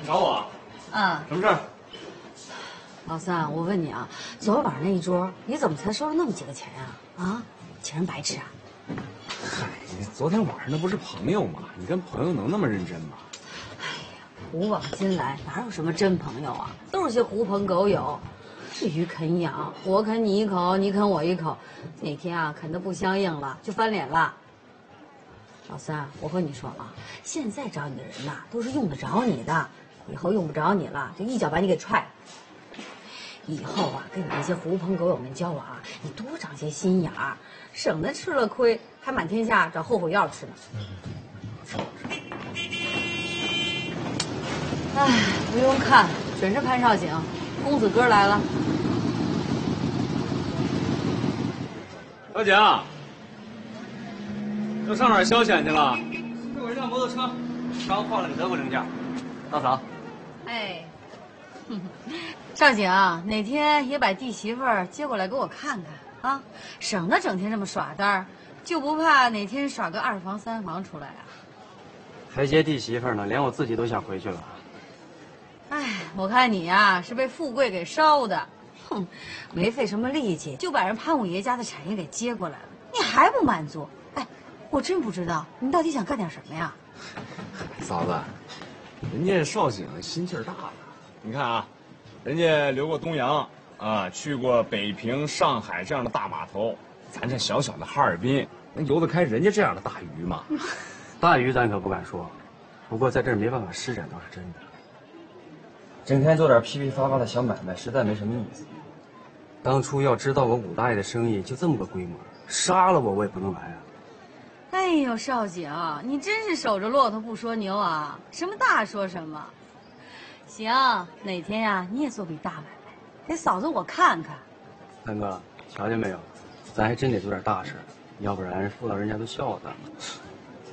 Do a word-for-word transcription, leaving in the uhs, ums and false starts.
找我？ 啊， 什么事儿？ 老三，我问你啊，昨晚那一桌你怎么才收了那么几个钱呀？啊，请人白吃啊？ 嗨，昨天晚上那不是朋友吗？你跟朋友能那么认真吗？ 哎呀，古往今来哪有什么真朋友啊，都是些狐朋狗友。至于啃痒，我啃你一口，你啃我一口，哪天啊啃得不相应了，就翻脸了。老三，我和你说啊，现在找你的人呐，都是用得着你的，以后用不着你了，就一脚把你给踹了。以后啊，跟你那些狐朋狗友们交往啊，你多长些心眼儿，省得吃了亏，还满天下找后悔药吃呢。哎，不用看，准是潘少景，公子哥来了。 小景，又上哪儿消遣去了？给我一辆摩托车，刚换了个德国零件。大嫂， 哎，少景，哪天也把弟媳妇儿接过来给我看看啊，省得整天这么耍单儿，就不怕哪天耍个二房三房出来啊？ 还接弟媳妇儿呢，连我自己都想回去了。 哎，我看你呀、是被富贵给烧的，哼，没费什么力气就把人潘五爷家的产业给接过来了，你还不满足？哎，我真不知道你到底想干点什么呀？ 嫂子，人家少景心气儿大了。你看啊，人家留过东洋啊，去过北平、上海这样的大码头，咱这小小的哈尔滨，能游得开人家这样的大鱼吗？ 大鱼咱可不敢说，不过在这儿没办法施展倒是真的。 整天做点噼噼啪啪的小买卖，实在没什么意思。 当初要知道我武大爷的生意就这么个规模，杀了我我也不能来啊。 哎呦，少景，你真是守着骆驼不说牛啊，什么大说什么。行，哪天呀、你也做笔大买卖，给嫂子我看看。 三哥，瞧见没有？咱还真得做点大事，要不然妇老人家都笑话咱们。